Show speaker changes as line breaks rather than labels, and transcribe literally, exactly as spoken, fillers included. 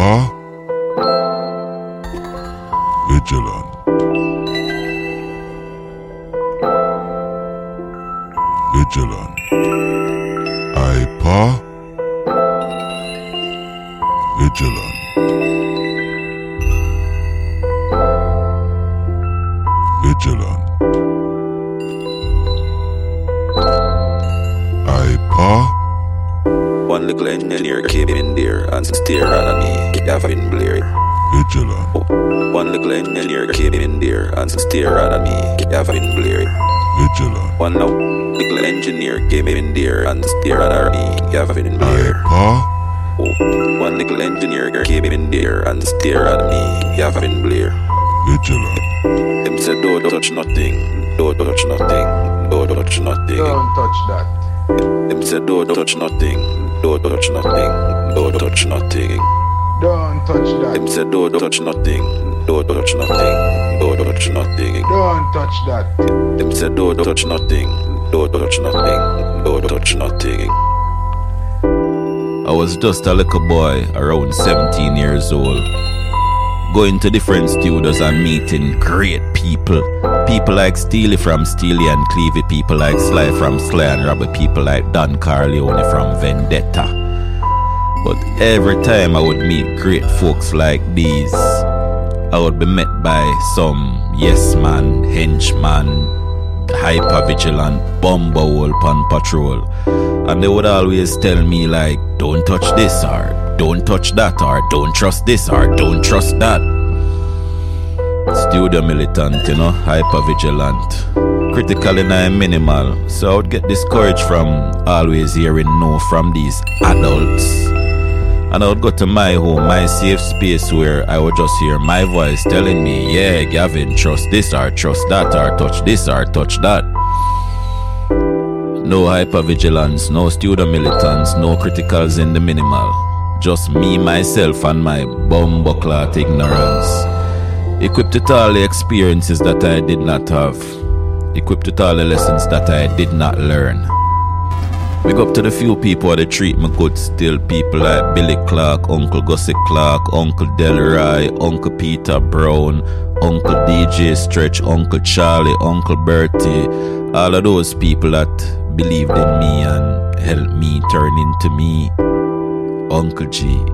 Hyper Vigilant. Vigilant. Hyper Vigilant. Vigilant. Hyper.
One little engineer came in there and stared at me, Gavin Blair.
Vigilant.
One little engineer came in there and stared at me, Gavin Blair.
Vigilant.
One little engineer came in there and stared at me, Gavin Blair.
Hyper.
One little engineer came in there and stared at me, Gavin Blair.
Vigilant.
Him said, don't touch nothing, don't touch nothing, don't touch nothing.
Don't touch that.
Him said, don't touch nothing, don't touch nothing, don't touch nothing.
Don't touch that.
Him said, don't touch nothing, don't touch nothing, don't touch nothing.
Don't touch that.
Him said, don't touch nothing, don't touch nothing, don't touch nothing. I was just a little boy, around seventeen years old, going to different studios and meeting great people. People like Steely from Steely and Clevie, people like Sly from Sly and Robbie, people like Don Corleone from Vendetta. But every time I would meet great folks like these, I would be met by some yes man, henchman, hyper vigilant, bumble on patrol. And they would always tell me like, don't touch this or don't touch that or don't trust this or don't trust that. Studio militant, you know, hyper vigilant, critical and minimal. So I would get discouraged from always hearing no from these adults. And I would go to my home, my safe space, where I would just hear my voice telling me, yeah, Gavin, trust this or trust that or touch this or touch that. No hypervigilance, no studio militants, no criticals in the minimal. Just me, myself, and my bumbleclot ignorance. Equipped with all the experiences that I did not have. Equipped with all the lessons that I did not learn. Big up to the few people that treat me good still. People like Billy Clark, Uncle Gussie Clark, Uncle Delroy, Uncle Peter Brown, Uncle D J Stretch, Uncle Charlie, Uncle Bertie. All of those people that believed in me and helped me turn into me. Uncle G.